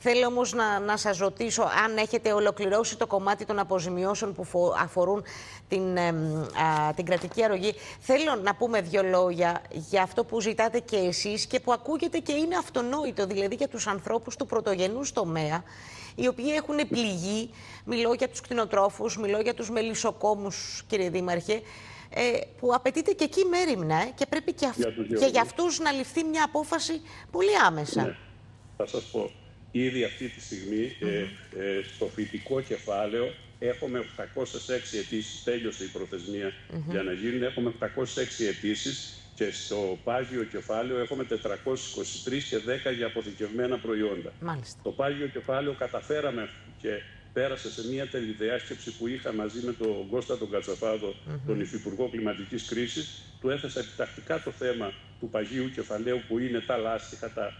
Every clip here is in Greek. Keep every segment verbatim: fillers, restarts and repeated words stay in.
Θέλω όμως να, να σας ρωτήσω αν έχετε ολοκληρώσει το κομμάτι των αποζημιώσεων που φο, αφορούν την, ε, α, την κρατική αρρωγή. Θέλω να πούμε δύο λόγια για αυτό που ζητάτε και εσείς και που ακούγεται και είναι αυτονόητο, δηλαδή για τους ανθρώπους του πρωτογενούς τομέα, οι οποίοι έχουν πληγεί. Μιλώ για τους κτηνοτρόφους, μιλώ για τους μελισσοκόμους, κύριε Δήμαρχε, ε, που απαιτείται και εκεί μέριμνα ε, και πρέπει και, αυ... για και για αυτούς να ληφθεί μια απόφαση πολύ άμεσα. Ναι. Θα σας πω, ήδη αυτή τη στιγμή mm-hmm. ε, ε, στο φοιτικό κεφάλαιο έχουμε οκτακόσιες έξι αιτήσεις, τέλειωσε η προθεσμία mm-hmm. για να γίνουν, έχουμε οκτακόσιες έξι αιτήσεις και στο πάγιο κεφάλαιο έχουμε τετρακόσιες είκοσι τρεις και δέκα για αποθηκευμένα προϊόντα. Μάλιστα. Το πάγιο κεφάλαιο καταφέραμε και πέρασε σε μια τελειδιάσκεψη που είχα μαζί με τον Κώστα τον Κατσαφάδο, mm-hmm. τον Υφυπουργό Κλιματικής Κρίσης. Του έθεσα επιτακτικά το θέμα του παγίου κεφαλαίου που είναι τα λάστιχα, τα,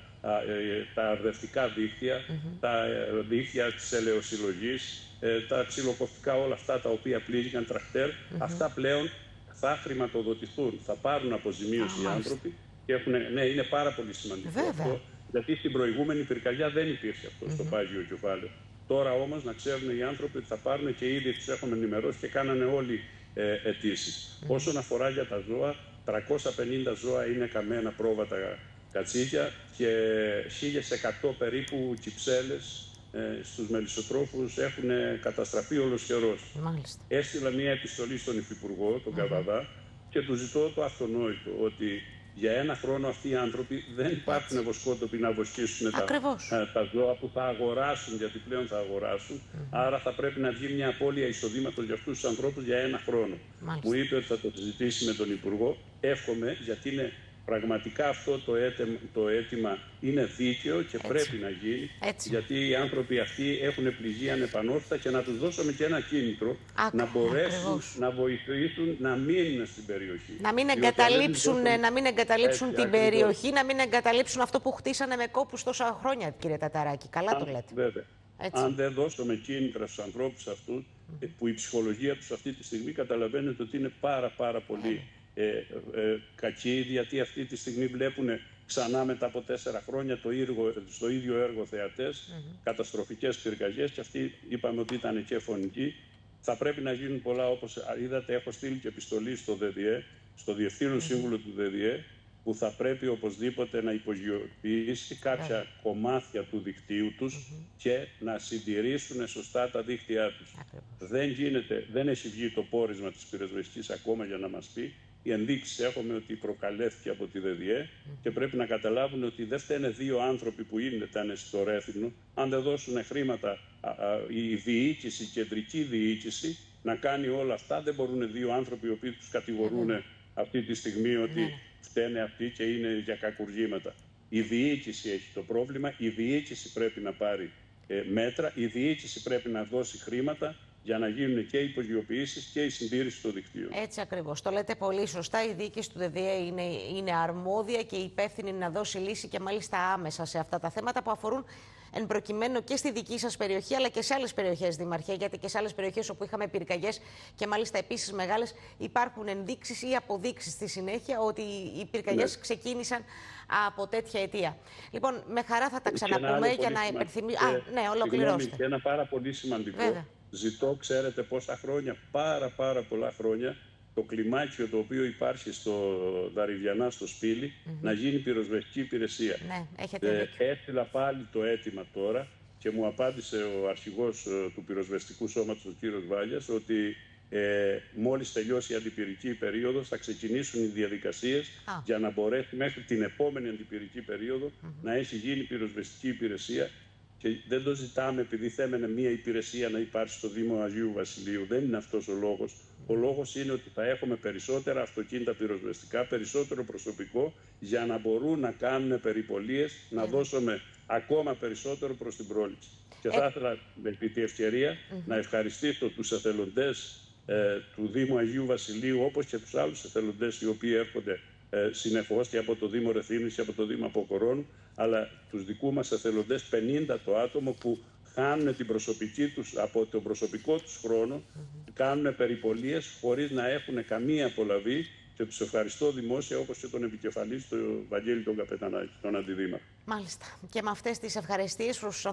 τα αρδευτικά δίκτυα, mm-hmm. τα δίκτυα της ελαιοσυλλογής, τα ξυλοκοφτικά, όλα αυτά τα οποία πλήγηκαν τρακτέρ. Mm-hmm. Αυτά πλέον θα χρηματοδοτηθούν, θα πάρουν αποζημίωση ah, οι άνθρωποι. Και έχουν, ναι, είναι πάρα πολύ σημαντικό Βέβαια. αυτό, γιατί στην προηγούμενη πυρκαγιά δεν υπήρχε αυτό mm-hmm. στο πάγιο κεφάλαιο. Τώρα όμως να ξέρουν οι άνθρωποι ότι θα πάρουν και ήδη τους έχουμε ενημερώσει και κάνανε όλοι ε, αιτήσεις. Mm-hmm. Όσον αφορά για τα ζώα, τριακόσια πενήντα ζώα είναι καμένα πρόβατα κατσίκια και χίλια εκατό περίπου κυψέλες ε, στους μελισσοτρόφους έχουν καταστραφεί ολοσχερός. Έστειλα μια επιστολή στον Υφυπουργό, τον mm-hmm. Καβαδά, και του ζητώ το αυτονόητο, ότι για ένα χρόνο αυτοί οι άνθρωποι δεν υπάρχουν βοσκότοποι να βοσκήσουν τα, τα ζώα που θα αγοράσουν, γιατί πλέον θα αγοράσουν. Mm-hmm. Άρα θα πρέπει να βγει μια απώλεια εισοδήματος για αυτούς τους ανθρώπους για ένα χρόνο. Μάλιστα. Μου είπε ότι θα το συζητήσει με τον Υπουργό. Εύχομαι, γιατί είναι πραγματικά αυτό το αίτημα, το αίτημα είναι δίκαιο και Έτσι. πρέπει να γίνει. Έτσι. Γιατί οι άνθρωποι αυτοί έχουν πληγεί ανεπανόρθωτα και να τους δώσουμε και ένα κίνητρο Άκου, να μπορέσουν ακριβώς. να βοηθήσουν να μείνουν στην περιοχή. Να μην εγκαταλείψουν, δώσουν... να μην εγκαταλείψουν Έτσι, την ακριβώς. περιοχή, να μην εγκαταλείψουν αυτό που χτίσανε με κόπους τόσα χρόνια, κύριε Ταταράκη. Καλά Αν, το λέτε. Βέβαια. Έτσι. Αν δεν δώσουμε κίνητρα στους ανθρώπους αυτούς, mm. που η ψυχολογία τους αυτή τη στιγμή καταλαβαίνετε ότι είναι πάρα πάρα πολύ mm. Ε, ε, κακοί, γιατί αυτή τη στιγμή βλέπουν ξανά μετά από τέσσερα χρόνια το, έργο, στο ίδιο έργο θεατές, mm-hmm. καταστροφικές πυρκαγιές, και αυτοί είπαμε ότι ήταν και φωνικοί. Θα πρέπει να γίνουν πολλά, όπως είδατε έχω στείλει και επιστολή στο ΔΔΕ, στο Διευθύνων mm-hmm. Σύμβουλο του ΔΔΕ, που θα πρέπει οπωσδήποτε να υπογειοποιήσει κάποια yeah. κομμάτια του δικτύου τους mm-hmm. και να συντηρήσουν σωστά τα δίκτυά τους. Yeah. Δεν γίνεται, δεν έχει βγει το πόρισμα της πυροσβεστικής ακόμα για να μας πει. Οι ενδείξεις έχουμε ότι προκαλέθηκε από τη ΔΔΕ mm. και πρέπει να καταλάβουν ότι δεν φταίνε δύο άνθρωποι που ήταν στο Ρέθυμνο. Αν δεν δώσουν χρήματα α, α, η διοίκηση, η κεντρική διοίκηση να κάνει όλα αυτά, δεν μπορούν δύο άνθρωποι οι οποίοι τους κατηγορούν mm. αυτή τη στιγμή ότι mm. φταίνε αυτοί και είναι για κακουργήματα. Η διοίκηση έχει το πρόβλημα, η διοίκηση πρέπει να πάρει ε, μέτρα, η διοίκηση πρέπει να δώσει χρήματα για να γίνουν και οι υπογειοποιήσεις και η συντήρηση του δικτύου. Έτσι ακριβώς. Το λέτε πολύ σωστά. Η διοίκηση του ΔΔΕ είναι, είναι αρμόδια και υπεύθυνη να δώσει λύση και μάλιστα άμεσα σε αυτά τα θέματα που αφορούν εν προκειμένου και στη δική σας περιοχή αλλά και σε άλλες περιοχές, Δήμαρχε, γιατί και σε άλλες περιοχές όπου είχαμε πυρκαγιές και μάλιστα επίσης μεγάλες υπάρχουν ενδείξεις ή αποδείξεις στη συνέχεια ότι οι πυρκαγιές ναι. ξεκίνησαν από τέτοια αιτία. Λοιπόν, με χαρά θα τα ξαναπούμε για να υπενθυμίσουμε. Α, ναι, ολοκληρώστε. Και ένα πάρα πολύ σημαντικό. Βέβαια. Ζητώ, ξέρετε πόσα χρόνια, πάρα πάρα πολλά χρόνια, το κλιμάκιο το οποίο υπάρχει στο Δαρυβιανά, στο Σπήλι, mm-hmm. να γίνει πυροσβεστική υπηρεσία. Ναι, έχετε ε, έστειλα πάλι το αίτημα τώρα και μου απάντησε ο αρχηγός ε, του πυροσβεστικού σώματος, ο κύριος Βάλιας, ότι ε, μόλις τελειώσει η αντιπυρική περίοδος θα ξεκινήσουν οι διαδικασίες ah. για να μπορέσει μέχρι την επόμενη αντιπυρική περίοδο mm-hmm. να έχει γίνει πυροσβεστική υπηρεσία. Και δεν το ζητάμε επειδή θέλουμε μια υπηρεσία να υπάρχει στο Δήμο Αγίου Βασιλείου. Δεν είναι αυτός ο λόγος. Ο λόγος είναι ότι θα έχουμε περισσότερα αυτοκίνητα πυροσβεστικά, περισσότερο προσωπικό για να μπορούν να κάνουν περιπολίες, να δώσουμε ακόμα περισσότερο προς την πρόληψη. Και θα ήθελα επί τη ευκαιρία mm-hmm. να ευχαριστήσω τους εθελοντές ε, του Δήμου Αγίου Βασιλείου, όπως και τους άλλους εθελοντές οι οποίοι έρχονται ε, συνεχώς και από το Δήμο Ρεθύμνης και από το Δήμο Αποκορώνου, αλλά τους δικού μας εθελοντές, πενήντα το άτομο που χάνουν την προσωπική τους, από τον προσωπικό τους χρόνο, mm-hmm. κάνουν περιπολίες χωρίς να έχουν καμία απολαβή και τους ευχαριστώ δημόσια, όπως και τον επικεφαλής, τον Βαγγέλη τον Καπετανάκη, τον Αντιδήμαρχο. Μάλιστα. Και με αυτές τις ευχαριστίες προς